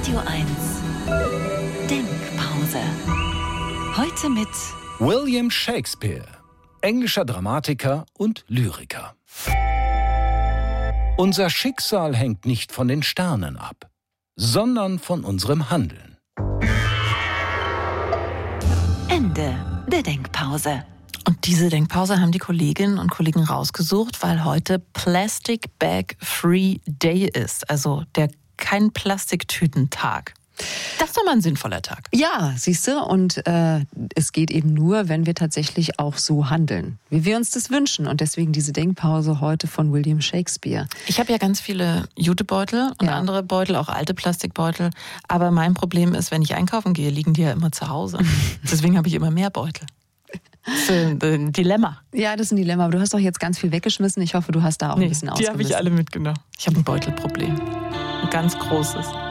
Radio 1 Denkpause. Heute mit William Shakespeare, englischer Dramatiker und Lyriker. Unser Schicksal hängt nicht von den Sternen ab, sondern von unserem Handeln. Ende der Denkpause. Und diese Denkpause haben die Kolleginnen und Kollegen rausgesucht, weil heute Plastic Bag Free Day ist, also der Kein-Plastiktüten-Tag. Das ist doch mal ein sinnvoller Tag. Ja, siehst du, und es geht eben nur, wenn wir tatsächlich auch so handeln, wie wir uns das wünschen. Und deswegen diese Denkpause heute von William Shakespeare. Ich habe ja ganz viele Jutebeutel und andere Beutel, auch alte Plastikbeutel. Aber mein Problem ist, wenn ich einkaufen gehe, liegen die ja immer zu Hause. Deswegen habe ich immer mehr Beutel. Das ist ein Dilemma. Ja, das ist ein Dilemma. Aber du hast doch jetzt ganz viel weggeschmissen. Ich hoffe, du hast da auch ein bisschen ausgemistet. Die habe ich alle mitgenommen. Ich habe ein Beutelproblem. Ein ganz großes.